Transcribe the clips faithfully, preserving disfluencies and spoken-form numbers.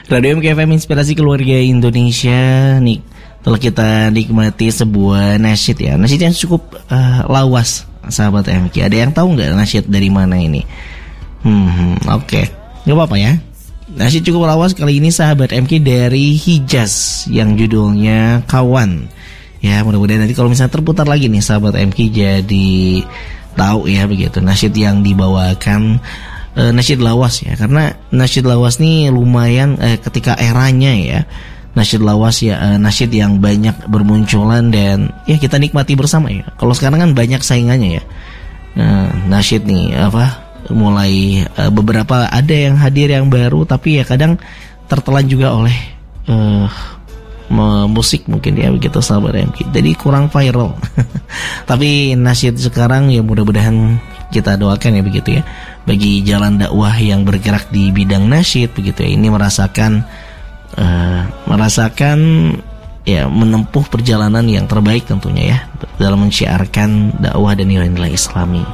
Radio M K F M Inspirasi Keluarga Indonesia. Nih, telah kita nikmati sebuah nasyid ya. Nasyid yang cukup uh, lawas, sahabat M K. Ada yang tahu nggak nasyid dari mana ini? Hmm, oke, okay. Nggak apa-apa ya. Nasyid cukup lawas kali ini sahabat M K dari Hijaz yang judulnya Kawan. Ya, mudah-mudahan nanti kalau misalnya terputar lagi nih sahabat M K jadi tahu ya begitu nasyid yang dibawakan. Uh, nasyid lawas ya, karena nasyid lawas nih lumayan eh, ketika eranya ya, nasyid lawas ya, uh, nasyid yang banyak bermunculan dan ya kita nikmati bersama ya. Kalau sekarang kan banyak saingannya ya, uh, nasyid nih apa mulai uh, beberapa ada yang hadir yang baru, tapi ya kadang tertelan juga oleh uh, musik mungkin ya begitu sahabat M K, jadi kurang viral. Tapi nasyid sekarang ya mudah-mudahan kita doakan ya begitu ya, bagi jalan dakwah yang bergerak di bidang nasyid begitu ya, ini merasakan uh, merasakan ya menempuh perjalanan yang terbaik tentunya ya dalam menciarkan dakwah dan nilai-nilai Islami.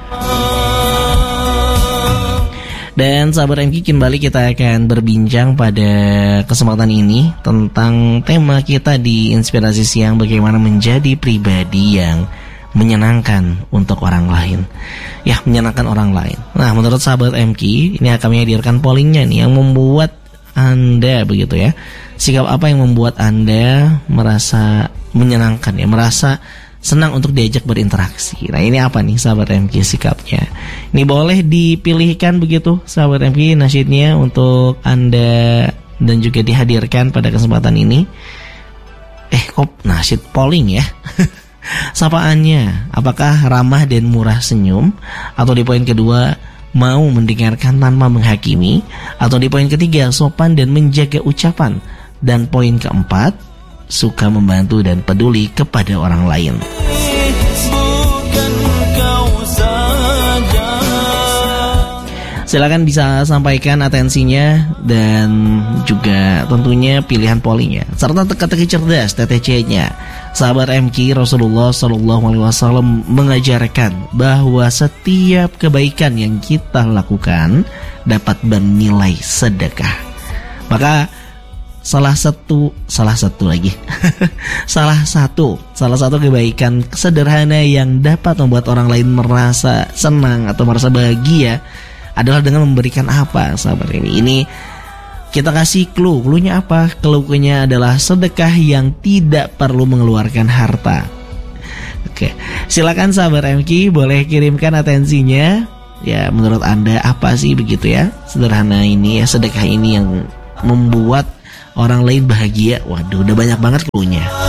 Dan sahabat M K, kembali kita akan berbincang pada kesempatan ini tentang tema kita di Inspirasi Siang, bagaimana menjadi pribadi yang menyenangkan untuk orang lain. Ya, menyenangkan orang lain. Nah, menurut sahabat M K, ini akan menghadirkan pollingnya nih yang membuat Anda begitu ya. Sikap apa yang membuat Anda merasa menyenangkan ya, merasa senang untuk diajak berinteraksi. Nah, ini apa nih sahabat M K sikapnya? Ini boleh dipilihkan begitu sahabat M K nasyidnya untuk Anda dan juga dihadirkan pada kesempatan ini. Eh, kok nasyid polling ya? Sapaannya, apakah ramah dan murah senyum? Atau di poin kedua, mau mendengarkan tanpa menghakimi? Atau di poin ketiga, sopan dan menjaga ucapan? Dan poin keempat, suka membantu dan peduli kepada orang lain. Silakan bisa sampaikan atensinya dan juga tentunya pilihan pollingnya serta teka-teki cerdas T T C-nya. Sahabat M K, Rasulullah Shallallahu Alaihi Wasallam mengajarkan bahwa setiap kebaikan yang kita lakukan dapat bernilai sedekah. Maka salah satu salah satu lagi salah satu salah satu kebaikan sederhana yang dapat membuat orang lain merasa senang atau merasa bahagia adalah dengan memberikan apa sahabat ini. Ini kita kasih clue. Cluenya apa? Cluenya adalah sedekah yang tidak perlu mengeluarkan harta. Oke, silakan sahabat M K boleh kirimkan atensinya. Ya, menurut Anda apa sih begitu ya? Sederhana ini ya, sedekah ini yang membuat orang lain bahagia. Waduh, udah banyak banget cluenya.